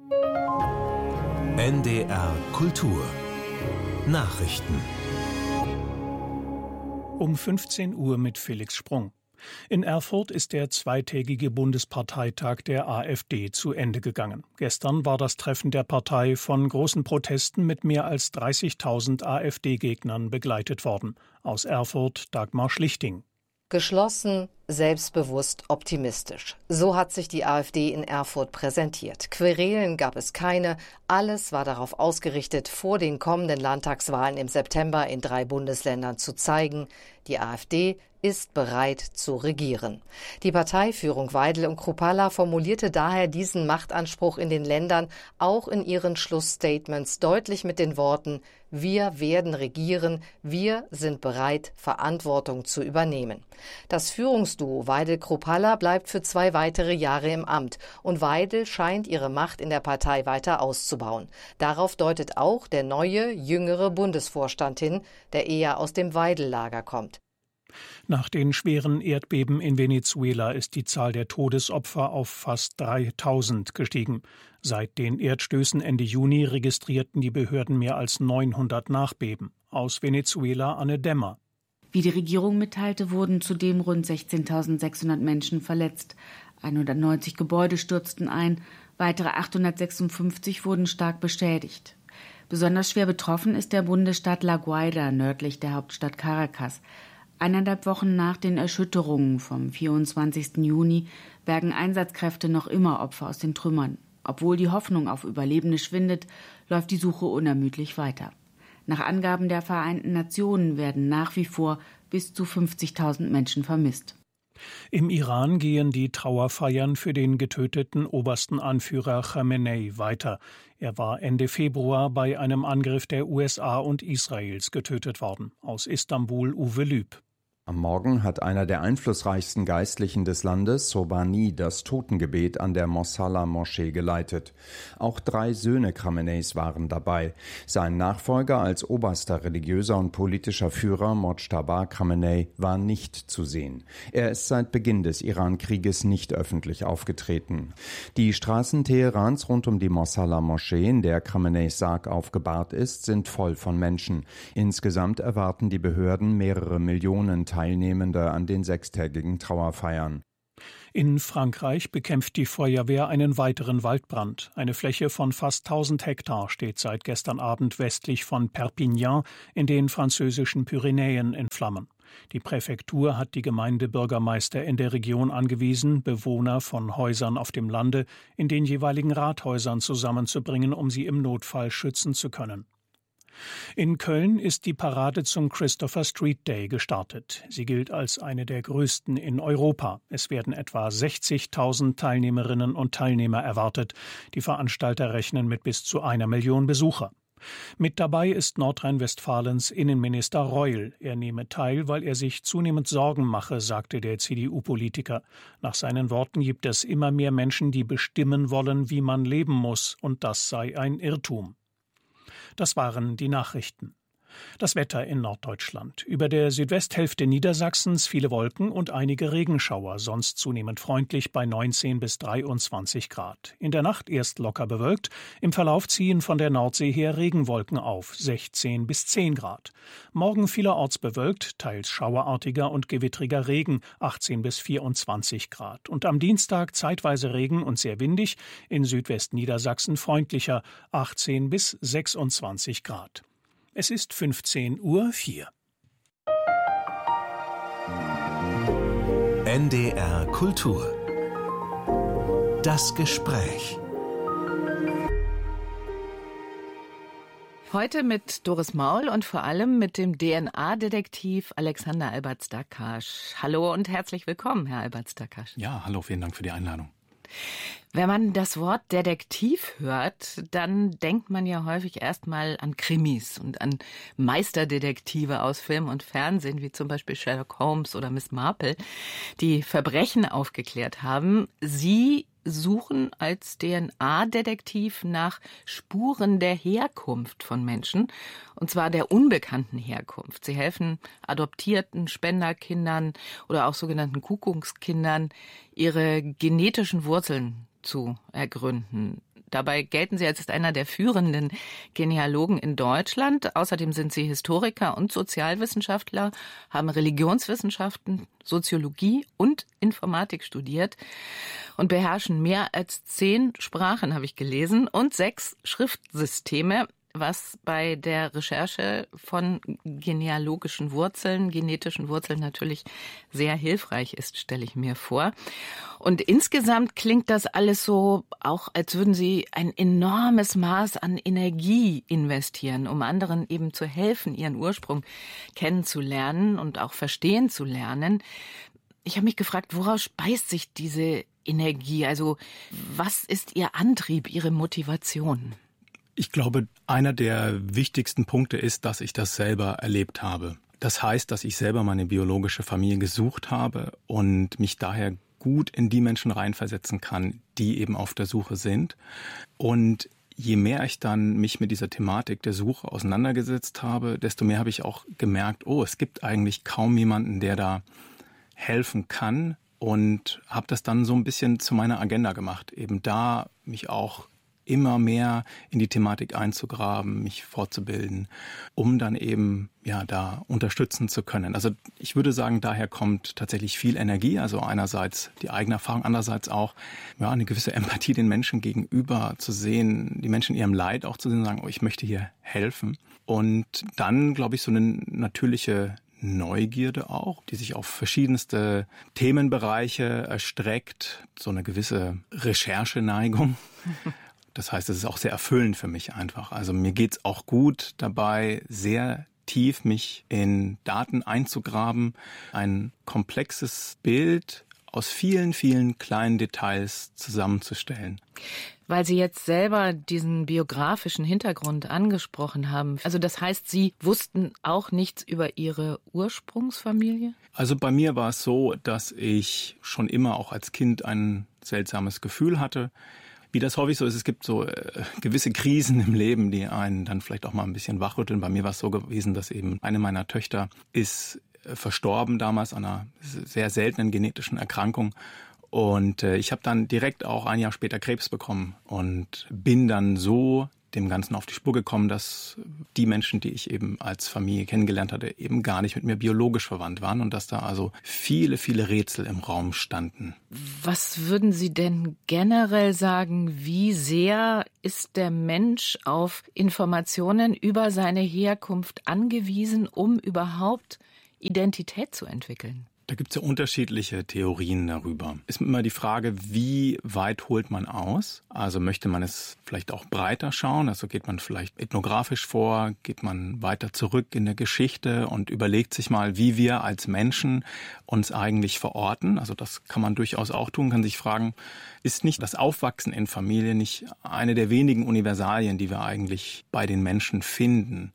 NDR Kultur Nachrichten um 15 Uhr mit Felix Sprung. In Erfurt ist der zweitägige Bundesparteitag der AfD zu Ende gegangen. Gestern war das Treffen der Partei von großen Protesten mit mehr als 30.000 AfD-Gegnern begleitet worden. Aus Erfurt Dagmar Schlichting. Geschlossen, selbstbewusst, optimistisch. So hat sich die AfD in Erfurt präsentiert. Querelen gab es keine. Alles war darauf ausgerichtet, vor den kommenden Landtagswahlen im September in 3 Bundesländern zu zeigen, die AfD ist bereit zu regieren. Die Parteiführung Weidel und Kruppalla formulierte daher diesen Machtanspruch in den Ländern auch in ihren Schlussstatements deutlich mit den Worten: Wir werden regieren, wir sind bereit, Verantwortung zu übernehmen. Das Führungsduo Weidel-Kruppalla bleibt für 2 weitere Jahre im Amt und Weidel scheint ihre Macht in der Partei weiter auszubauen. Darauf deutet auch der neue, jüngere Bundesvorstand hin, der eher aus dem Weidel-Lager kommt. Nach den schweren Erdbeben in Venezuela ist die Zahl der Todesopfer auf fast 3.000 gestiegen. Seit den Erdstößen Ende Juni registrierten die Behörden mehr als 900 Nachbeben. Aus Venezuela Anne Dämmer. Wie die Regierung mitteilte, wurden zudem rund 16.600 Menschen verletzt. 190 Gebäude stürzten ein, weitere 856 wurden stark beschädigt. Besonders schwer betroffen ist der Bundesstaat La Guaira nördlich der Hauptstadt Caracas. 1,5 Wochen nach den Erschütterungen vom 24. Juni bergen Einsatzkräfte noch immer Opfer aus den Trümmern. Obwohl die Hoffnung auf Überlebende schwindet, läuft die Suche unermüdlich weiter. Nach Angaben der Vereinten Nationen werden nach wie vor bis zu 50.000 Menschen vermisst. Im Iran gehen die Trauerfeiern für den getöteten obersten Anführer Khamenei weiter. Er war Ende Februar bei einem Angriff der USA und Israels getötet worden. Aus Istanbul Uwe Lüb. Am Morgen hat einer der einflussreichsten Geistlichen des Landes, Sobhani, das Totengebet an der Mosalla-Moschee geleitet. Auch 3 Söhne Khameneis waren dabei. Sein Nachfolger als oberster religiöser und politischer Führer, Mojtaba Khamenei, war nicht zu sehen. Er ist seit Beginn des Iran-Krieges nicht öffentlich aufgetreten. Die Straßen Teherans rund um die Mosalla-Moschee, in der Khameneis Sarg aufgebahrt ist, sind voll von Menschen. Insgesamt erwarten die Behörden mehrere Millionen Teilnehmende an den 6-tägigen Trauerfeiern. In Frankreich bekämpft die Feuerwehr einen weiteren Waldbrand. Eine Fläche von fast 1000 Hektar steht seit gestern Abend westlich von Perpignan in den französischen Pyrenäen in Flammen. Die Präfektur hat die Gemeindebürgermeister in der Region angewiesen, Bewohner von Häusern auf dem Lande in den jeweiligen Rathäusern zusammenzubringen, um sie im Notfall schützen zu können. In Köln ist die Parade zum Christopher Street Day gestartet. Sie gilt als eine der größten in Europa. Es werden etwa 60.000 Teilnehmerinnen und Teilnehmer erwartet. Die Veranstalter rechnen mit bis zu 1 Million Besucher. Mit dabei ist Nordrhein-Westfalens Innenminister Reul. Er nehme teil, weil er sich zunehmend Sorgen mache, sagte der CDU-Politiker. Nach seinen Worten gibt es immer mehr Menschen, die bestimmen wollen, wie man leben muss, und das sei ein Irrtum. Das waren die Nachrichten. Das Wetter in Norddeutschland. Über der Südwesthälfte Niedersachsens viele Wolken und einige Regenschauer, sonst zunehmend freundlich bei 19 bis 23 Grad. In der Nacht erst locker bewölkt, im Verlauf ziehen von der Nordsee her Regenwolken auf, 16 bis 10 Grad. Morgen vielerorts bewölkt, teils schauerartiger und gewittriger Regen, 18 bis 24 Grad. Und am Dienstag zeitweise Regen und sehr windig, in Südwestniedersachsen freundlicher, 18 bis 26 Grad. Es ist 15:04 Uhr. NDR Kultur. Das Gespräch. Heute mit Doris Maul und vor allem mit dem DNA-Detektiv Alexander Albatz-Dakasch. Hallo und herzlich willkommen, Herr Albatz-Dakasch. Ja, hallo, vielen Dank für die Einladung. Wenn man das Wort Detektiv hört, dann denkt man ja häufig erstmal an Krimis und an Meisterdetektive aus Film und Fernsehen, wie zum Beispiel Sherlock Holmes oder Miss Marple, die Verbrechen aufgeklärt haben. Sie suchen als DNA-Detektiv nach Spuren der Herkunft von Menschen, und zwar der unbekannten Herkunft. Sie helfen adoptierten Spenderkindern oder auch sogenannten Kuckuckskindern, ihre genetischen Wurzeln zu ergründen. Dabei gelten Sie als einer der führenden Genealogen in Deutschland. Außerdem sind Sie Historiker und Sozialwissenschaftler, haben Religionswissenschaften, Soziologie und Informatik studiert und beherrschen mehr als 10 Sprachen, habe ich gelesen, und 6 Schriftsysteme, was bei der Recherche von genealogischen Wurzeln, genetischen Wurzeln natürlich sehr hilfreich ist, stelle ich mir vor. Und insgesamt klingt das alles so, auch als würden Sie ein enormes Maß an Energie investieren, um anderen eben zu helfen, ihren Ursprung kennenzulernen und auch verstehen zu lernen. Ich habe mich gefragt, woraus speist sich diese Energie? Also was ist Ihr Antrieb, Ihre Motivation? Ich glaube, einer der wichtigsten Punkte ist, dass ich das selber erlebt habe. Das heißt, dass ich selber meine biologische Familie gesucht habe und mich daher gut in die Menschen reinversetzen kann, die eben auf der Suche sind. Und je mehr ich dann mich mit dieser Thematik der Suche auseinandergesetzt habe, desto mehr habe ich auch gemerkt, es gibt eigentlich kaum jemanden, der da helfen kann, und habe das dann so ein bisschen zu meiner Agenda gemacht, eben da mich auch immer mehr in die Thematik einzugraben, mich fortzubilden, um dann eben da unterstützen zu können. Also ich würde sagen, daher kommt tatsächlich viel Energie, also einerseits die eigene Erfahrung, andererseits auch eine gewisse Empathie den Menschen gegenüber zu sehen, die Menschen in ihrem Leid auch zu sehen und sagen, ich möchte hier helfen. Und dann, glaube ich, so eine natürliche Neugierde auch, die sich auf verschiedenste Themenbereiche erstreckt, so eine gewisse Rechercheneigung. Das heißt, es ist auch sehr erfüllend für mich einfach. Also mir geht's auch gut dabei, sehr tief mich in Daten einzugraben, ein komplexes Bild aus vielen, vielen kleinen Details zusammenzustellen. Weil Sie jetzt selber diesen biografischen Hintergrund angesprochen haben, also das heißt, Sie wussten auch nichts über Ihre Ursprungsfamilie? Also bei mir war es so, dass ich schon immer auch als Kind ein seltsames Gefühl hatte. Wie das häufig so ist, es gibt so gewisse Krisen im Leben, die einen dann vielleicht auch mal ein bisschen wachrütteln. Bei mir war es so gewesen, dass eben eine meiner Töchter ist verstorben damals an einer sehr seltenen genetischen Erkrankung. Und ich habe dann direkt auch ein Jahr später Krebs bekommen und bin dann so dem Ganzen auf die Spur gekommen, dass die Menschen, die ich eben als Familie kennengelernt hatte, eben gar nicht mit mir biologisch verwandt waren und dass da also viele, viele Rätsel im Raum standen. Was würden Sie denn generell sagen, wie sehr ist der Mensch auf Informationen über seine Herkunft angewiesen, um überhaupt Identität zu entwickeln? Da gibt es ja unterschiedliche Theorien darüber. Ist immer die Frage, wie weit holt man aus? Also möchte man es vielleicht auch breiter schauen? Also geht man vielleicht ethnografisch vor? Geht man weiter zurück in der Geschichte und überlegt sich mal, wie wir als Menschen uns eigentlich verorten? Also das kann man durchaus auch tun, kann sich fragen, ist nicht das Aufwachsen in Familie nicht eine der wenigen Universalien, die wir eigentlich bei den Menschen finden?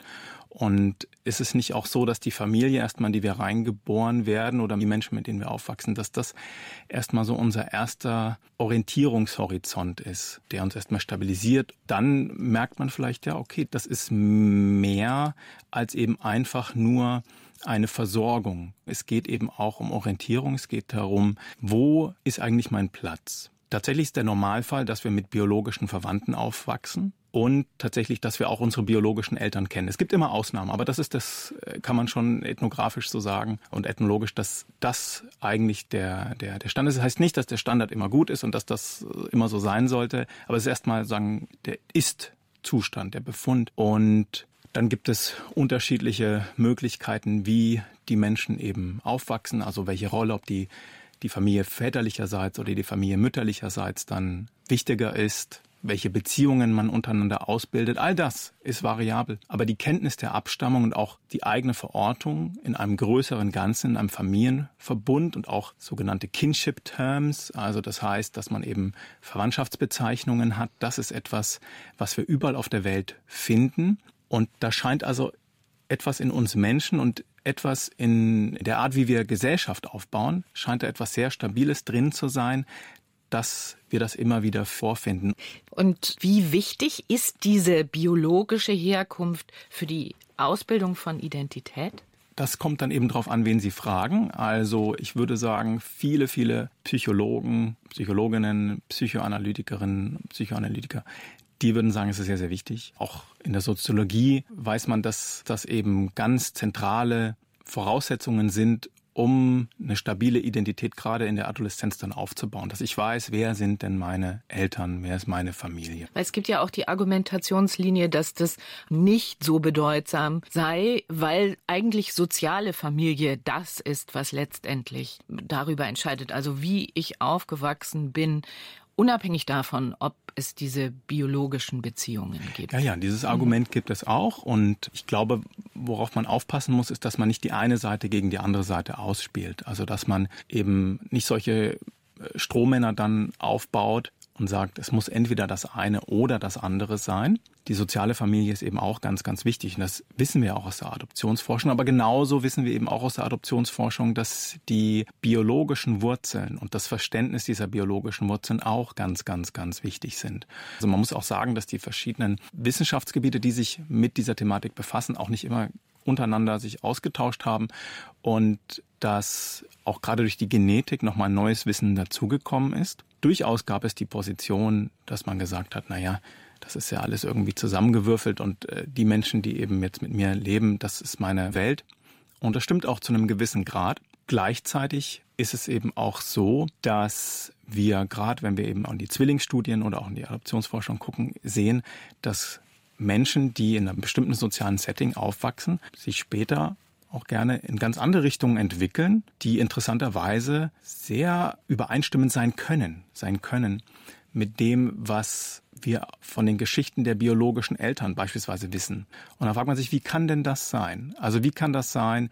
Und ist es nicht auch so, dass die Familie erstmal, in die wir reingeboren werden oder die Menschen, mit denen wir aufwachsen, dass das erstmal so unser erster Orientierungshorizont ist, der uns erstmal stabilisiert? Dann merkt man vielleicht, okay, das ist mehr als eben einfach nur eine Versorgung. Es geht eben auch um Orientierung, es geht darum, wo ist eigentlich mein Platz? Tatsächlich ist der Normalfall, dass wir mit biologischen Verwandten aufwachsen. Und tatsächlich, dass wir auch unsere biologischen Eltern kennen. Es gibt immer Ausnahmen, aber das kann man schon ethnografisch so sagen und ethnologisch, dass das eigentlich der Standard ist. Das heißt nicht, dass der Standard immer gut ist und dass das immer so sein sollte, aber es ist erstmal sagen, der Ist-Zustand, der Befund. Und dann gibt es unterschiedliche Möglichkeiten, wie die Menschen eben aufwachsen, also welche Rolle, ob die Familie väterlicherseits oder die Familie mütterlicherseits dann wichtiger ist, welche Beziehungen man untereinander ausbildet, all das ist variabel. Aber die Kenntnis der Abstammung und auch die eigene Verortung in einem größeren Ganzen, in einem Familienverbund und auch sogenannte Kinship Terms, also das heißt, dass man eben Verwandtschaftsbezeichnungen hat, das ist etwas, was wir überall auf der Welt finden. Und da scheint also etwas in uns Menschen und etwas in der Art, wie wir Gesellschaft aufbauen, scheint da etwas sehr Stabiles drin zu sein, dass wir das immer wieder vorfinden. Und wie wichtig ist diese biologische Herkunft für die Ausbildung von Identität? Das kommt dann eben drauf an, wen Sie fragen. Also ich würde sagen, viele Psychologen, Psychologinnen, Psychoanalytikerinnen, Psychoanalytiker, die würden sagen, es ist sehr, sehr wichtig. Auch in der Soziologie weiß man, dass das eben ganz zentrale Voraussetzungen sind, um eine stabile Identität gerade in der Adoleszenz dann aufzubauen. Dass ich weiß, wer sind denn meine Eltern, wer ist meine Familie. Es gibt ja auch die Argumentationslinie, dass das nicht so bedeutsam sei, weil eigentlich soziale Familie das ist, was letztendlich darüber entscheidet. Also wie ich aufgewachsen bin, unabhängig davon, ob es diese biologischen Beziehungen gibt. Ja, dieses Argument gibt es auch. Und ich glaube, worauf man aufpassen muss, ist, dass man nicht die eine Seite gegen die andere Seite ausspielt. Also dass man eben nicht solche Strohmänner dann aufbaut und sagt, es muss entweder das eine oder das andere sein. Die soziale Familie ist eben auch ganz, ganz wichtig. Und das wissen wir auch aus der Adoptionsforschung. Aber genauso wissen wir eben auch aus der Adoptionsforschung, dass die biologischen Wurzeln und das Verständnis dieser biologischen Wurzeln auch ganz, ganz, ganz wichtig sind. Also man muss auch sagen, dass die verschiedenen Wissenschaftsgebiete, die sich mit dieser Thematik befassen, auch nicht immer untereinander sich ausgetauscht haben und dass auch gerade durch die Genetik nochmal neues Wissen dazugekommen ist. Durchaus gab es die Position, dass man gesagt hat, das ist ja alles irgendwie zusammengewürfelt und die Menschen, die eben jetzt mit mir leben, das ist meine Welt. Und das stimmt auch zu einem gewissen Grad. Gleichzeitig ist es eben auch so, dass wir gerade, wenn wir eben an die Zwillingsstudien oder auch in die Adoptionsforschung gucken, sehen, dass Menschen, die in einem bestimmten sozialen Setting aufwachsen, sich später auch gerne in ganz andere Richtungen entwickeln, die interessanterweise sehr übereinstimmend sein können mit dem, was wir von den Geschichten der biologischen Eltern beispielsweise wissen. Und da fragt man sich, wie kann denn das sein? Also wie kann das sein,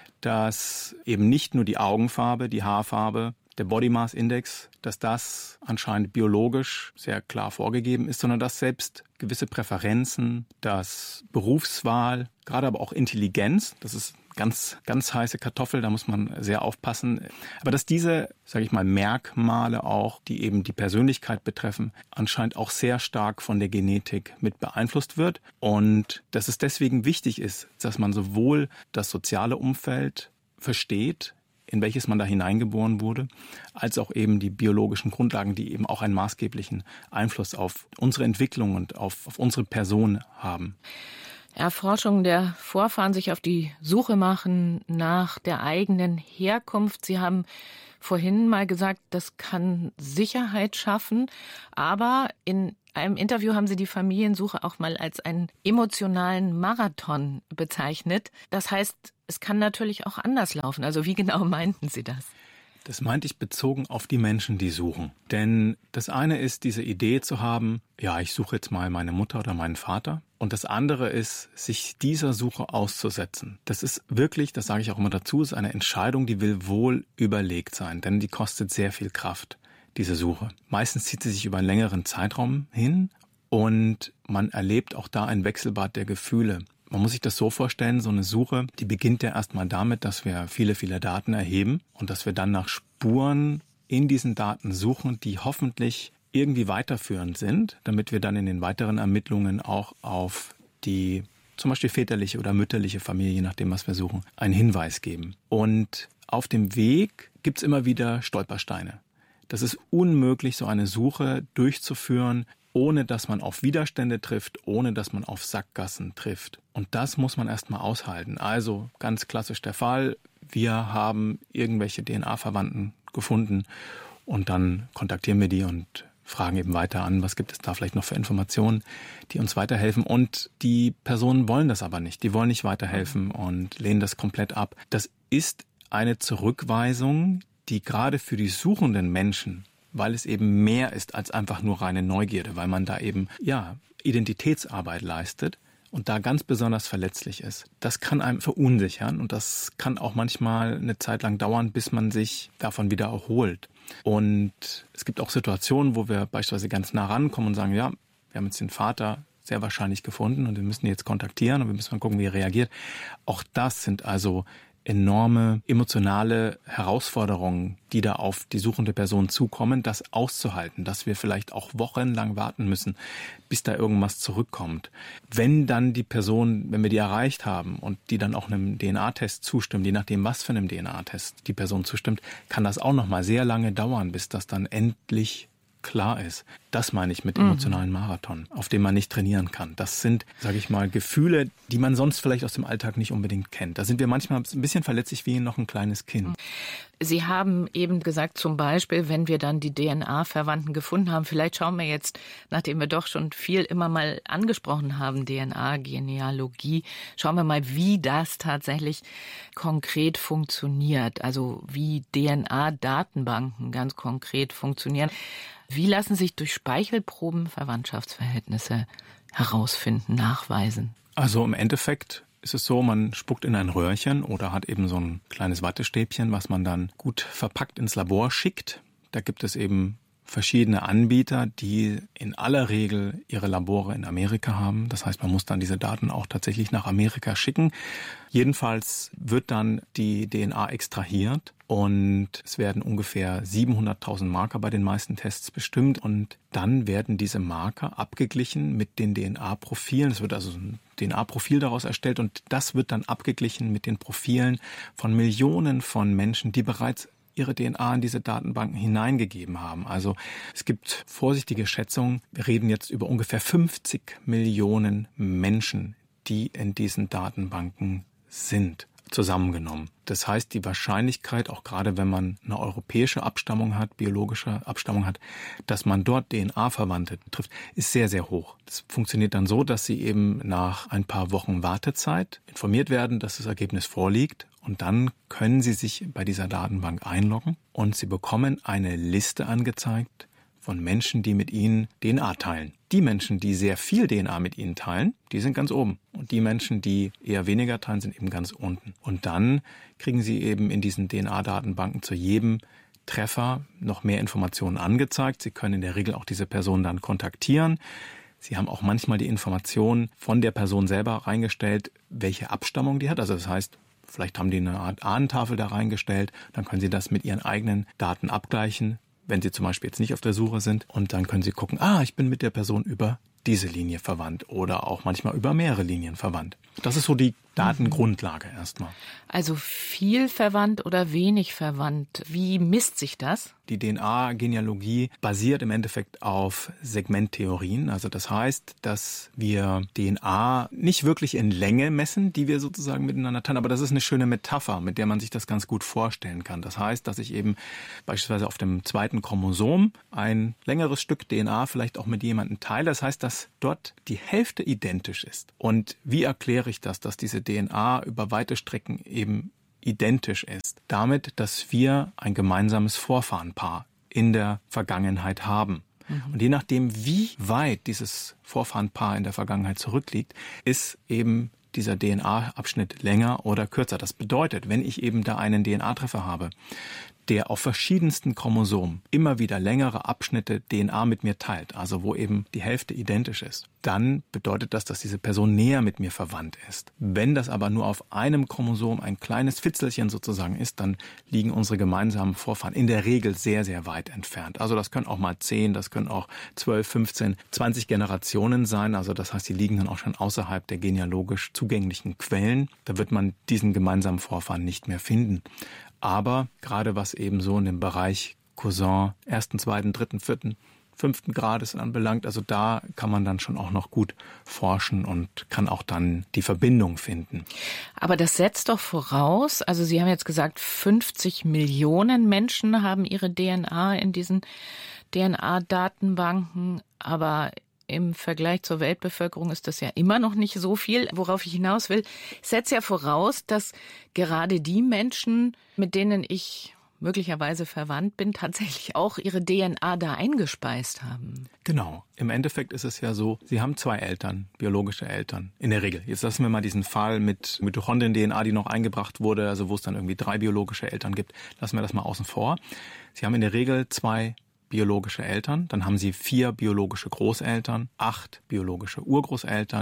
dass eben nicht nur die Augenfarbe, die Haarfarbe, der Body Mass Index, dass das anscheinend biologisch sehr klar vorgegeben ist, sondern dass selbst gewisse Präferenzen, dass Berufswahl, gerade aber auch Intelligenz, das ist ganz, ganz heiße Kartoffel, da muss man sehr aufpassen. Aber dass diese, sage ich mal, Merkmale auch, die eben die Persönlichkeit betreffen, anscheinend auch sehr stark von der Genetik mit beeinflusst wird. Und dass es deswegen wichtig ist, dass man sowohl das soziale Umfeld versteht, in welches man da hineingeboren wurde, als auch eben die biologischen Grundlagen, die eben auch einen maßgeblichen Einfluss auf unsere Entwicklung und auf unsere Person haben. Erforschung der Vorfahren, sich auf die Suche machen nach der eigenen Herkunft. Sie haben vorhin mal gesagt, das kann Sicherheit schaffen, aber in einem Interview haben Sie die Familiensuche auch mal als einen emotionalen Marathon bezeichnet. Das heißt, es kann natürlich auch anders laufen. Also wie genau meinten Sie das? Das meinte ich bezogen auf die Menschen, die suchen. Denn das eine ist, diese Idee zu haben, ich suche jetzt mal meine Mutter oder meinen Vater. Und das andere ist, sich dieser Suche auszusetzen. Das ist wirklich, das sage ich auch immer dazu, ist eine Entscheidung, die will wohl überlegt sein. Denn die kostet sehr viel Kraft, diese Suche. Meistens zieht sie sich über einen längeren Zeitraum hin und man erlebt auch da ein Wechselbad der Gefühle. Man muss sich das so vorstellen, so eine Suche, die beginnt ja erstmal damit, dass wir viele, viele Daten erheben und dass wir dann nach Spuren in diesen Daten suchen, die hoffentlich irgendwie weiterführend sind, damit wir dann in den weiteren Ermittlungen auch auf die zum Beispiel väterliche oder mütterliche Familie, je nachdem, was wir suchen, einen Hinweis geben. Und auf dem Weg gibt's immer wieder Stolpersteine. Das ist unmöglich, so eine Suche durchzuführen, ohne dass man auf Widerstände trifft, ohne dass man auf Sackgassen trifft. Und das muss man erstmal aushalten. Also ganz klassisch der Fall, wir haben irgendwelche DNA-Verwandten gefunden und dann kontaktieren wir die und fragen eben weiter an, was gibt es da vielleicht noch für Informationen, die uns weiterhelfen. Und die Personen wollen das aber nicht. Die wollen nicht weiterhelfen und lehnen das komplett ab. Das ist eine Zurückweisung, die gerade für die suchenden Menschen, weil es eben mehr ist als einfach nur reine Neugierde, weil man da eben Identitätsarbeit leistet und da ganz besonders verletzlich ist. Das kann einem verunsichern und das kann auch manchmal eine Zeit lang dauern, bis man sich davon wieder erholt. Und es gibt auch Situationen, wo wir beispielsweise ganz nah rankommen und sagen, wir haben jetzt den Vater sehr wahrscheinlich gefunden und wir müssen ihn jetzt kontaktieren und wir müssen mal gucken, wie er reagiert. Auch das sind also enorme emotionale Herausforderungen, die da auf die suchende Person zukommen, das auszuhalten, dass wir vielleicht auch wochenlang warten müssen, bis da irgendwas zurückkommt. Wenn dann die Person, wenn wir die erreicht haben und die dann auch einem DNA-Test zustimmt, je nachdem, was für einem DNA-Test die Person zustimmt, kann das auch noch mal sehr lange dauern, bis das dann endlich klar ist. Das meine ich mit emotionalen Marathon, auf dem man nicht trainieren kann. Das sind, sage ich mal, Gefühle, die man sonst vielleicht aus dem Alltag nicht unbedingt kennt. Da sind wir manchmal ein bisschen verletzlich wie noch ein kleines Kind. Sie haben eben gesagt, zum Beispiel, wenn wir dann die DNA-Verwandten gefunden haben, vielleicht schauen wir jetzt, nachdem wir doch schon viel immer mal angesprochen haben, DNA, Genealogie, schauen wir mal, wie das tatsächlich konkret funktioniert. Also wie DNA-Datenbanken ganz konkret funktionieren. Wie lassen sich durch Speichelproben Verwandtschaftsverhältnisse herausfinden, nachweisen? Also im Endeffekt ist es so, man spuckt in ein Röhrchen oder hat eben so ein kleines Wattestäbchen, was man dann gut verpackt ins Labor schickt. Da gibt es eben verschiedene Anbieter, die in aller Regel ihre Labore in Amerika haben. Das heißt, man muss dann diese Daten auch tatsächlich nach Amerika schicken. Jedenfalls wird dann die DNA extrahiert und es werden ungefähr 700.000 Marker bei den meisten Tests bestimmt und dann werden diese Marker abgeglichen mit den DNA-Profilen. Es wird also ein DNA-Profil daraus erstellt und das wird dann abgeglichen mit den Profilen von Millionen von Menschen, die bereits ihre DNA in diese Datenbanken hineingegeben haben. Also es gibt vorsichtige Schätzungen. Wir reden jetzt über ungefähr 50 Millionen Menschen, die in diesen Datenbanken sind, zusammengenommen. Das heißt, die Wahrscheinlichkeit, auch gerade wenn man eine europäische Abstammung hat, biologische Abstammung hat, dass man dort DNA-Verwandte trifft, ist sehr, sehr hoch. Das funktioniert dann so, dass sie eben nach ein paar Wochen Wartezeit informiert werden, dass das Ergebnis vorliegt. Und dann können Sie sich bei dieser Datenbank einloggen und Sie bekommen eine Liste angezeigt von Menschen, die mit Ihnen DNA teilen. Die Menschen, die sehr viel DNA mit Ihnen teilen, die sind ganz oben. Und die Menschen, die eher weniger teilen, sind eben ganz unten. Und dann kriegen Sie eben in diesen DNA-Datenbanken zu jedem Treffer noch mehr Informationen angezeigt. Sie können in der Regel auch diese Person dann kontaktieren. Sie haben auch manchmal die Informationen von der Person selber reingestellt, welche Abstammung die hat. Also das heißt, vielleicht haben die eine Art Ahnentafel da reingestellt. Dann können Sie das mit Ihren eigenen Daten abgleichen, wenn Sie zum Beispiel jetzt nicht auf der Suche sind. Und dann können Sie gucken, ich bin mit der Person über diese Linie verwandt oder auch manchmal über mehrere Linien verwandt. Das ist so die Datengrundlage erstmal. Also viel verwandt oder wenig verwandt. Wie misst sich das? Die DNA-Genealogie basiert im Endeffekt auf Segmenttheorien. Also das heißt, dass wir DNA nicht wirklich in Länge messen, die wir sozusagen miteinander teilen. Aber das ist eine schöne Metapher, mit der man sich das ganz gut vorstellen kann. Das heißt, dass ich eben beispielsweise auf dem zweiten Chromosom ein längeres Stück DNA vielleicht auch mit jemandem teile. Das heißt, dass dort die Hälfte identisch ist. Und wie erkläre ich das, dass diese DNA über weite Strecken eben identisch ist? Damit, dass wir ein gemeinsames Vorfahrenpaar in der Vergangenheit haben. Und je nachdem, wie weit dieses Vorfahrenpaar in der Vergangenheit zurückliegt, ist eben dieser DNA-Abschnitt länger oder kürzer. Das bedeutet, wenn ich eben da einen DNA-Treffer habe, der auf verschiedensten Chromosomen immer wieder längere Abschnitte DNA mit mir teilt, also wo eben die Hälfte identisch ist, dann bedeutet das, dass diese Person näher mit mir verwandt ist. Wenn das aber nur auf einem Chromosom ein kleines Fitzelchen sozusagen ist, dann liegen unsere gemeinsamen Vorfahren in der Regel sehr, sehr weit entfernt. Also das können auch mal 10, das können auch 12, 15, 20 Generationen sein. Also das heißt, die liegen dann auch schon außerhalb der genealogisch zugänglichen Quellen. Da wird man diesen gemeinsamen Vorfahren nicht mehr finden. Aber gerade was eben so in dem Bereich Cousin 1., 2., 3., 4., 5. Grades anbelangt, also da kann man dann schon auch noch gut forschen und kann auch dann die Verbindung finden. Aber das setzt doch voraus, also Sie haben jetzt gesagt, 50 Millionen Menschen haben ihre DNA in diesen DNA-Datenbanken, aber im Vergleich zur Weltbevölkerung ist das ja immer noch nicht so viel. Worauf ich hinaus will, setzt ja voraus, dass gerade die Menschen, mit denen ich möglicherweise verwandt bin, tatsächlich auch ihre DNA da eingespeist haben. Genau. Im Endeffekt ist es ja so, Sie haben 2 Eltern, biologische Eltern, in der Regel. Jetzt lassen wir mal diesen Fall mit Mitochondrien-DNA, die noch eingebracht wurde, also wo es dann irgendwie 3 biologische Eltern gibt, lassen wir das mal außen vor. Sie haben in der Regel 2 biologische Eltern, dann haben Sie 4 biologische Großeltern, 8 biologische Urgroßeltern,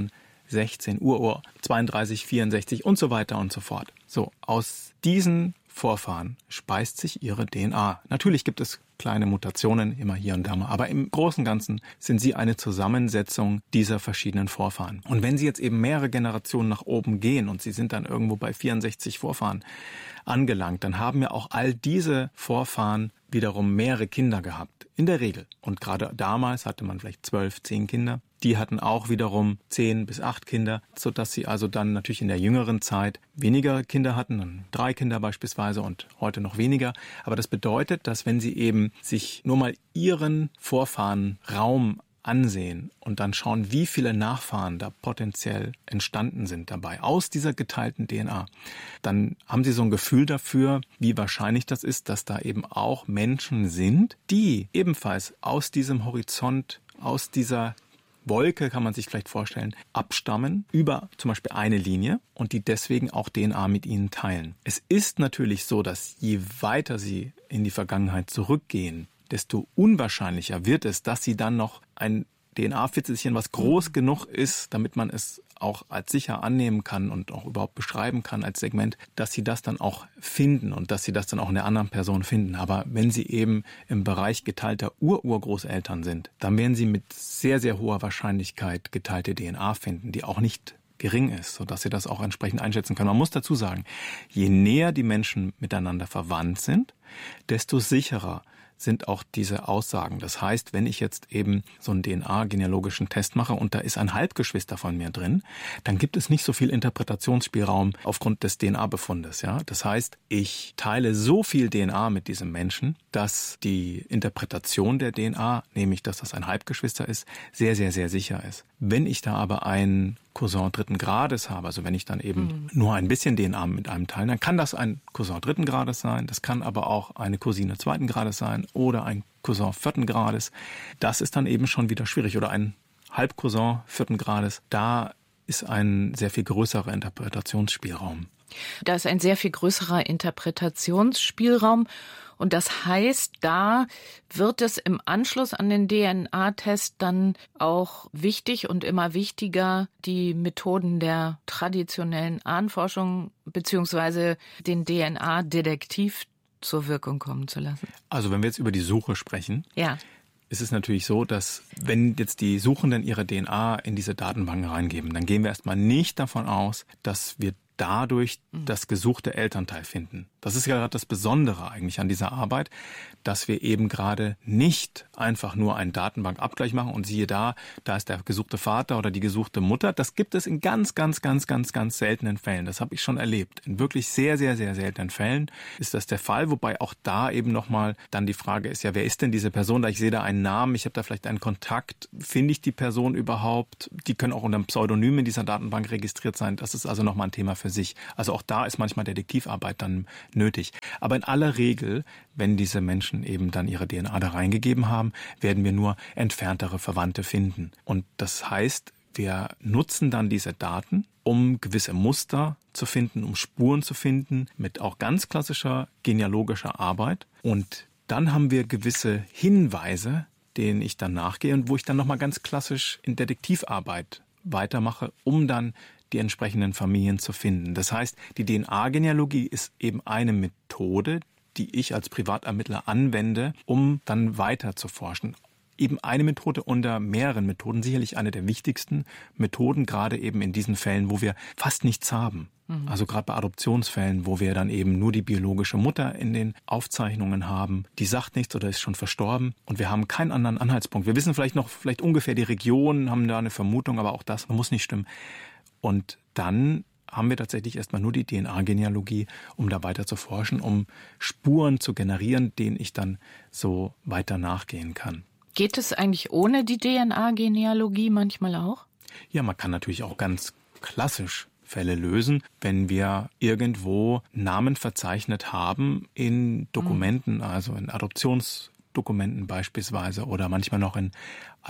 16, Urur 32, 64 und so weiter und so fort. So, aus diesen Vorfahren speist sich ihre DNA. Natürlich gibt es kleine Mutationen, immer hier und da mal, aber im Großen und Ganzen sind sie eine Zusammensetzung dieser verschiedenen Vorfahren. Und wenn sie jetzt eben mehrere Generationen nach oben gehen und sie sind dann irgendwo bei 64 Vorfahren angelangt, dann haben ja auch all diese Vorfahren wiederum mehrere Kinder gehabt, in der Regel. Und gerade damals hatte man vielleicht 12, 10 Kinder. Die hatten auch wiederum 10 bis 8 Kinder, sodass sie also dann natürlich in der jüngeren Zeit weniger Kinder hatten, dann 3 Kinder beispielsweise und heute noch weniger. Aber das bedeutet, dass wenn sie eben sich nur mal ihren Vorfahrenraum ansehen und dann schauen, wie viele Nachfahren da potenziell entstanden sind dabei, aus dieser geteilten DNA, dann haben sie so ein Gefühl dafür, wie wahrscheinlich das ist, dass da eben auch Menschen sind, die ebenfalls aus diesem Horizont, aus dieser Wolke, kann man sich vielleicht vorstellen, abstammen über zum Beispiel eine Linie und die deswegen auch DNA mit ihnen teilen. Es ist natürlich so, dass je weiter sie in die Vergangenheit zurückgehen, desto unwahrscheinlicher wird es, dass sie dann noch ein DNA-Fitzelchen, was groß genug ist, damit man es auch als sicher annehmen kann und auch überhaupt beschreiben kann als Segment, dass sie das dann auch finden und dass sie das dann auch in der anderen Person finden. Aber wenn sie eben im Bereich geteilter Urgroßeltern sind, dann werden sie mit sehr, sehr hoher Wahrscheinlichkeit geteilte DNA finden, die auch nicht gering ist, sodass sie das auch entsprechend einschätzen können. Man muss dazu sagen, je näher die Menschen miteinander verwandt sind, desto sicherer sind auch diese Aussagen. Das heißt, wenn ich jetzt eben so einen DNA-genealogischen Test mache und da ist ein Halbgeschwister von mir drin, dann gibt es nicht so viel Interpretationsspielraum aufgrund des DNA-Befundes. Ja? Das heißt, ich teile so viel DNA mit diesem Menschen, dass die Interpretation der DNA, nämlich dass das ein Halbgeschwister ist, sehr, sehr, sehr sicher ist. Wenn ich da aber einen Cousin dritten Grades habe, also wenn ich dann eben nur ein bisschen DNA mit einem teile, dann kann das ein Cousin dritten Grades sein, das kann aber auch eine Cousine zweiten Grades sein oder ein Cousin vierten Grades. Das ist dann eben schon wieder schwierig. Oder ein Halbcousin vierten Grades, da ist ein sehr viel größerer Interpretationsspielraum. Da ist ein sehr viel größerer Interpretationsspielraum. Und das heißt, da wird es im Anschluss an den DNA-Test dann auch wichtig und immer wichtiger, die Methoden der traditionellen Ahnenforschung bzw. den DNA-Detektiv zur Wirkung kommen zu lassen. Also wenn wir jetzt über die Suche sprechen, ja, ist es natürlich so, dass wenn jetzt die Suchenden ihre DNA in diese Datenbank reingeben, dann gehen wir erstmal nicht davon aus, dass wir dadurch das gesuchte Elternteil finden. Das ist ja gerade das Besondere eigentlich an dieser Arbeit, dass wir eben gerade nicht einfach nur einen Datenbankabgleich machen und siehe da ist der gesuchte Vater oder die gesuchte Mutter. Das gibt es in ganz, ganz, ganz, ganz, ganz seltenen Fällen. Das habe ich schon erlebt. In wirklich sehr, sehr, sehr seltenen Fällen ist das der Fall, wobei auch da eben nochmal dann die Frage ist, ja, wer ist denn diese Person? Da ich sehe da einen Namen, ich habe da vielleicht einen Kontakt, finde ich die Person überhaupt? Die können auch unter einem Pseudonym in dieser Datenbank registriert sein. Das ist also nochmal ein Thema für sich. Also auch da ist manchmal Detektivarbeit dann nötig. Aber in aller Regel, wenn diese Menschen eben dann ihre DNA da reingegeben haben, werden wir nur entferntere Verwandte finden. Und das heißt, wir nutzen dann diese Daten, um gewisse Muster zu finden, um Spuren zu finden, mit auch ganz klassischer genealogischer Arbeit. Und dann haben wir gewisse Hinweise, denen ich dann nachgehe und wo ich dann nochmal ganz klassisch in Detektivarbeit weitermache, um dann die entsprechenden Familien zu finden. Das heißt, die DNA-Genealogie ist eben eine Methode, die ich als Privatermittler anwende, um dann weiter zu forschen. Eben eine Methode unter mehreren Methoden, sicherlich eine der wichtigsten Methoden, gerade eben in diesen Fällen, wo wir fast nichts haben. Also gerade bei Adoptionsfällen, wo wir dann eben nur die biologische Mutter in den Aufzeichnungen haben, die sagt nichts oder ist schon verstorben und wir haben keinen anderen Anhaltspunkt. Wir wissen vielleicht ungefähr die Region, haben da eine Vermutung, aber auch das muss nicht stimmen. Und dann haben wir tatsächlich erstmal nur die DNA-Genealogie, um da weiter zu forschen, um Spuren zu generieren, denen ich dann so weiter nachgehen kann. Geht es eigentlich ohne die DNA-Genealogie manchmal auch? Ja, man kann natürlich auch ganz klassisch Fälle lösen, wenn wir irgendwo Namen verzeichnet haben in Dokumenten, also in Adoptionsdokumenten beispielsweise oder manchmal noch in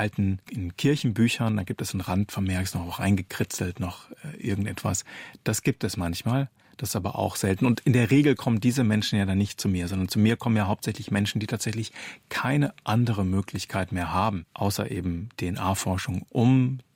Kirchenbüchern, da gibt es einen Randvermerk, noch reingekritzelt, noch irgendetwas. Das gibt es manchmal, das ist aber auch selten. Und in der Regel kommen diese Menschen ja dann nicht zu mir, sondern zu mir kommen ja hauptsächlich Menschen, die tatsächlich keine andere Möglichkeit mehr haben, außer eben DNA-Forschung, um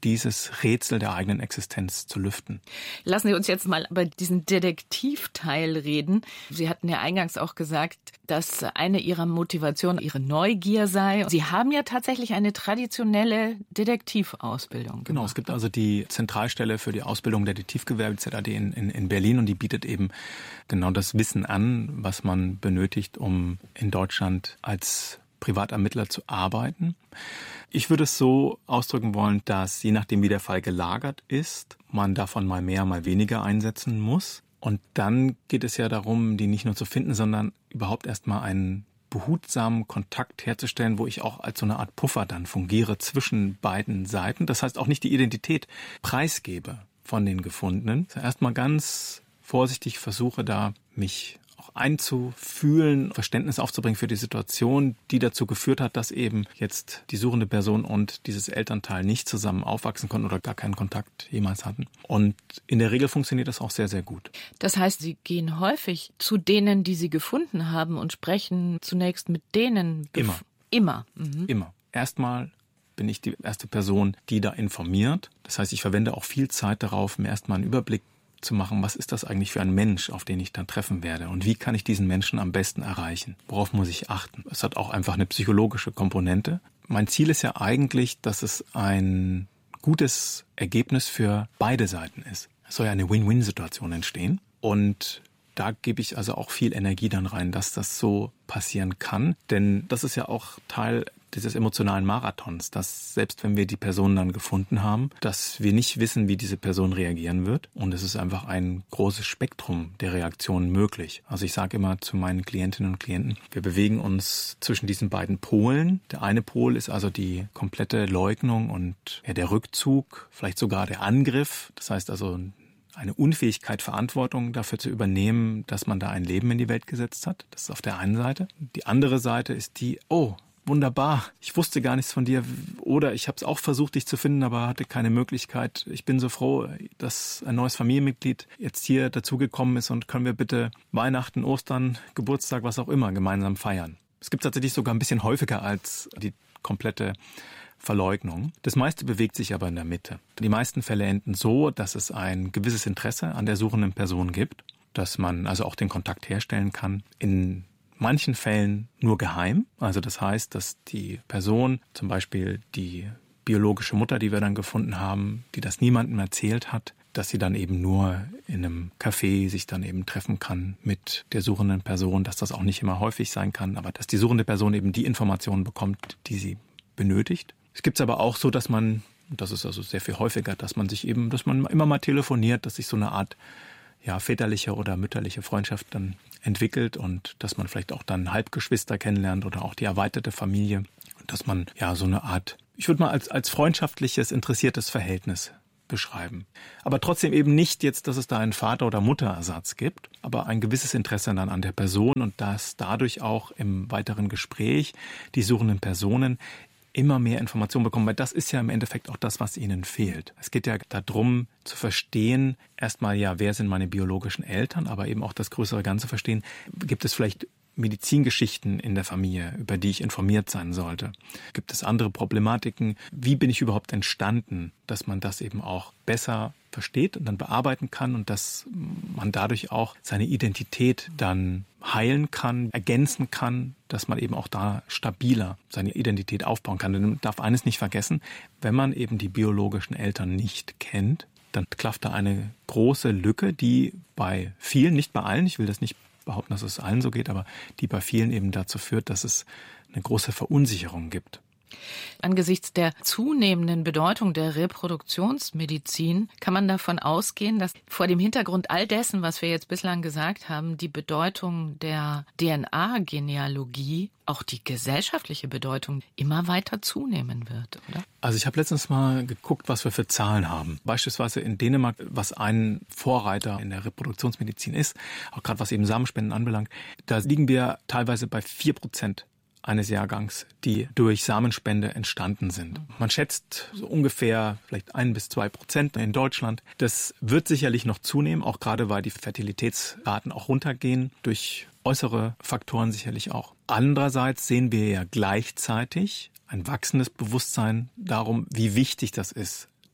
dieses Rätsel der eigenen Existenz zu lüften. Lassen Sie uns jetzt mal über diesen Detektivteil reden. Sie hatten ja eingangs auch gesagt, dass eine Ihrer Motivationen Ihre Neugier sei. Sie haben ja tatsächlich eine traditionelle Detektivausbildung. Genau, es gibt also die Zentralstelle für die Ausbildung der Detektivgewerbe, ZAD in Berlin, und die bietet eben genau das Wissen an, was man benötigt, um in Deutschland als Privatermittler zu arbeiten. Ich würde es so ausdrücken wollen, dass je nachdem, wie der Fall gelagert ist, man davon mal mehr, mal weniger einsetzen muss. Und dann geht es ja darum, die nicht nur zu finden, sondern überhaupt erstmal einen behutsamen Kontakt herzustellen, wo ich auch als so eine Art Puffer dann fungiere zwischen beiden Seiten. Das heißt auch nicht die Identität preisgebe von den Gefundenen. Also erstmal ganz vorsichtig versuche da, mich auch einzufühlen, Verständnis aufzubringen für die Situation, die dazu geführt hat, dass eben jetzt die suchende Person und dieses Elternteil nicht zusammen aufwachsen konnten oder gar keinen Kontakt jemals hatten. Und in der Regel funktioniert das auch sehr, sehr gut. Das heißt, Sie gehen häufig zu denen, die Sie gefunden haben, und sprechen zunächst mit denen? Immer? Mhm. Immer. Erstmal bin ich die erste Person, die da informiert. Das heißt, ich verwende auch viel Zeit darauf, mir erstmal einen Überblick zu machen, was ist das eigentlich für ein Mensch, auf den ich dann treffen werde, und wie kann ich diesen Menschen am besten erreichen? Worauf muss ich achten? Es hat auch einfach eine psychologische Komponente. Mein Ziel ist ja eigentlich, dass es ein gutes Ergebnis für beide Seiten ist. Es soll ja eine Win-Win-Situation entstehen, und da gebe ich also auch viel Energie dann rein, dass das so passieren kann, denn das ist ja auch Teil dieses emotionalen Marathons, dass selbst wenn wir die Person dann gefunden haben, dass wir nicht wissen, wie diese Person reagieren wird, und es ist einfach ein großes Spektrum der Reaktionen möglich. Also ich sage immer zu meinen Klientinnen und Klienten, wir bewegen uns zwischen diesen beiden Polen. Der eine Pol ist also die komplette Leugnung und der Rückzug, vielleicht sogar der Angriff, das heißt also eine Unfähigkeit, Verantwortung dafür zu übernehmen, dass man da ein Leben in die Welt gesetzt hat. Das ist auf der einen Seite. Die andere Seite ist die, wunderbar, ich wusste gar nichts von dir, oder ich habe es auch versucht, dich zu finden, aber hatte keine Möglichkeit. Ich bin so froh, dass ein neues Familienmitglied jetzt hier dazugekommen ist, und können wir bitte Weihnachten, Ostern, Geburtstag, was auch immer, gemeinsam feiern. Es gibt tatsächlich sogar ein bisschen häufiger als die komplette Verleugnung. Das meiste bewegt sich aber in der Mitte. Die meisten Fälle enden so, dass es ein gewisses Interesse an der suchenden Person gibt, dass man also auch den Kontakt herstellen kann. In manchen Fällen nur geheim. Also das heißt, dass die Person, zum Beispiel die biologische Mutter, die wir dann gefunden haben, die das niemandem erzählt hat, dass sie dann eben nur in einem Café sich dann eben treffen kann mit der suchenden Person, dass das auch nicht immer häufig sein kann, aber dass die suchende Person eben die Informationen bekommt, die sie benötigt. Es gibt es aber auch so, dass man, und das ist also sehr viel häufiger, dass man immer mal telefoniert, dass sich so eine Art väterliche oder mütterliche Freundschaft dann entwickelt, und dass man vielleicht auch dann Halbgeschwister kennenlernt oder auch die erweiterte Familie, und dass man so eine Art, ich würde mal als freundschaftliches, interessiertes Verhältnis beschreiben. Aber trotzdem eben nicht jetzt, dass es da einen Vater- oder Mutterersatz gibt, aber ein gewisses Interesse dann an der Person, und dass dadurch auch im weiteren Gespräch die suchenden Personen immer mehr Informationen bekommen, weil das ist ja im Endeffekt auch das, was ihnen fehlt. Es geht ja darum zu verstehen, erstmal wer sind meine biologischen Eltern, aber eben auch das größere Ganze verstehen, gibt es vielleicht Medizingeschichten in der Familie, über die ich informiert sein sollte? Gibt es andere Problematiken? Wie bin ich überhaupt entstanden, dass man das eben auch besser versteht und dann bearbeiten kann, und dass man dadurch auch seine Identität dann heilen kann, ergänzen kann, dass man eben auch da stabiler seine Identität aufbauen kann. Denn man darf eines nicht vergessen, wenn man eben die biologischen Eltern nicht kennt, dann klafft da eine große Lücke, die bei vielen, nicht bei allen, ich will das nicht behaupten, dass es allen so geht, aber die bei vielen eben dazu führt, dass es eine große Verunsicherung gibt. Angesichts der zunehmenden Bedeutung der Reproduktionsmedizin kann man davon ausgehen, dass vor dem Hintergrund all dessen, was wir jetzt bislang gesagt haben, die Bedeutung der DNA-Genealogie, auch die gesellschaftliche Bedeutung, immer weiter zunehmen wird, oder? Also ich habe letztens mal geguckt, was wir für Zahlen haben. Beispielsweise in Dänemark, was ein Vorreiter in der Reproduktionsmedizin ist, auch gerade was eben Samenspenden anbelangt, da liegen wir teilweise bei 4% eines Jahrgangs, die durch Samenspende entstanden sind. Man schätzt so ungefähr vielleicht 1-2% in Deutschland. Das wird sicherlich noch zunehmen, auch gerade weil die Fertilitätsraten auch runtergehen, durch äußere Faktoren sicherlich auch. Andererseits sehen wir ja gleichzeitig ein wachsendes Bewusstsein darum, wie wichtig das ist,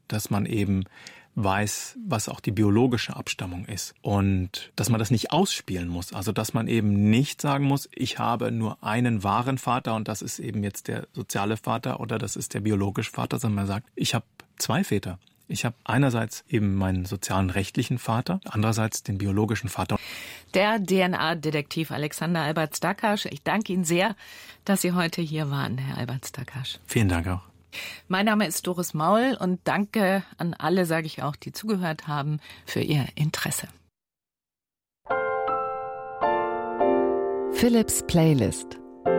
dass man eben weiß, was auch die biologische Abstammung ist und dass man das nicht ausspielen muss. Also dass man eben nicht sagen muss, ich habe nur einen wahren Vater und das ist eben jetzt der soziale Vater oder das ist der biologische Vater, sondern man sagt, ich habe 2 Väter. Ich habe einerseits eben meinen sozialen rechtlichen Vater, andererseits den biologischen Vater. Der DNA-Detektiv Alexander Albert-Stakasch. Ich danke Ihnen sehr, dass Sie heute hier waren, Herr Albert-Stakasch. Vielen Dank auch. Mein Name ist Doris Maul und danke an alle, sage ich auch, die zugehört haben, für Ihr Interesse. Philips Playlist.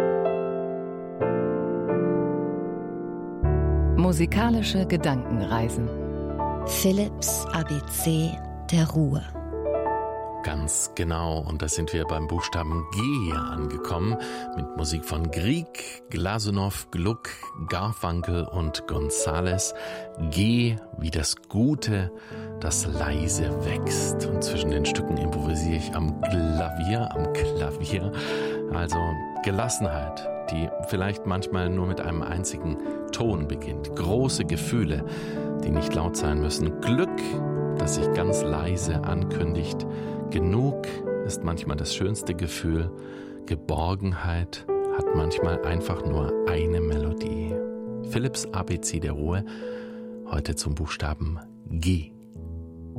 Musikalische Gedankenreisen. Philips ABC der Ruhe. Ganz genau, und da sind wir beim Buchstaben G angekommen, mit Musik von Grieg, Glasunow, Gluck, Garfunkel und González. G wie das Gute, das leise wächst. Und zwischen den Stücken improvisiere ich am Klavier. Also Gelassenheit, die vielleicht manchmal nur mit einem einzigen Ton beginnt. Große Gefühle, die nicht laut sein müssen. Glück, das sich ganz leise ankündigt. Genug ist manchmal das schönste Gefühl. Geborgenheit hat manchmal einfach nur eine Melodie. Philips ABC der Ruhe, heute zum Buchstaben G.